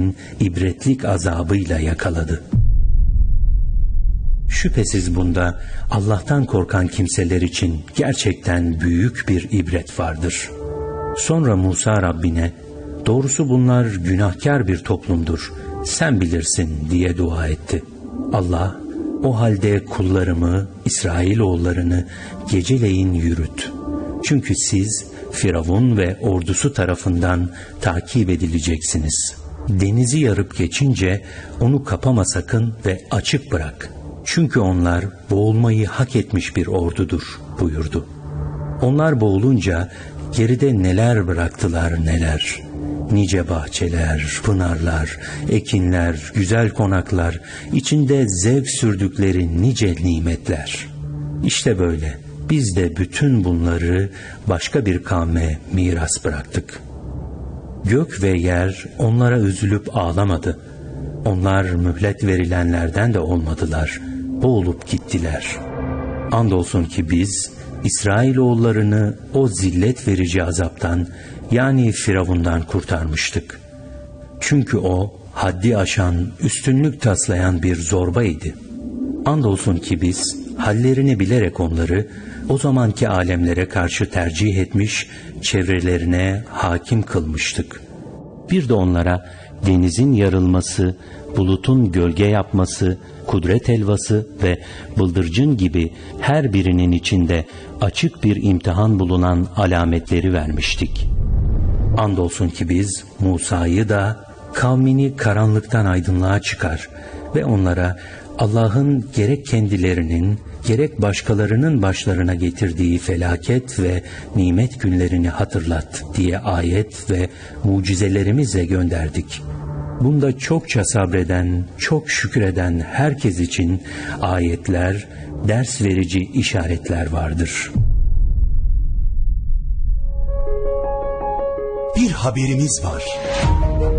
Rabbinin ibretlik azabıyla yakaladı. Şüphesiz bunda Allah'tan korkan kimseler için gerçekten büyük bir ibret vardır. Sonra Musa Rabbine, doğrusu bunlar günahkar bir toplumdur, sen bilirsin diye dua etti. Allah, o halde kullarımı, İsrailoğullarını geceleyin yürüt. Çünkü siz Firavun ve ordusu tarafından takip edileceksiniz. Denizi yarıp geçince onu kapama sakın ve açık bırak. Çünkü onlar boğulmayı hak etmiş bir ordudur buyurdu. Onlar boğulunca geride neler bıraktılar neler. Nice bahçeler, pınarlar, ekinler, güzel konaklar, içinde zevk sürdükleri nice nimetler. İşte böyle biz de bütün bunları başka bir kavme miras bıraktık. Gök ve yer onlara üzülüp ağlamadı. Onlar mühlet verilenlerden de olmadılar. Boğulup gittiler. Andolsun ki biz İsrailoğullarını o zillet verici azaptan, yani Firavundan kurtarmıştık. Çünkü o haddi aşan, üstünlük taslayan bir zorbaydı. Andolsun ki biz hallerini bilerek onları o zamanki alemlere karşı tercih etmiş, çevrelerine hakim kılmıştık. Bir de onlara denizin yarılması, bulutun gölge yapması, kudret helvası ve bıldırcın gibi her birinin içinde açık bir imtihan bulunan alametleri vermiştik. Andolsun ki biz Musa'yı da kavmini karanlıktan aydınlığa çıkar ve onlara Allah'ın gerek kendilerinin gerek başkalarının başlarına getirdiği felaket ve nimet günlerini hatırlat diye ayet ve mucizelerimizle gönderdik. Bunda çokça sabreden, çok şükreden herkes için ayetler, ders verici işaretler vardır. Bir haberimiz var.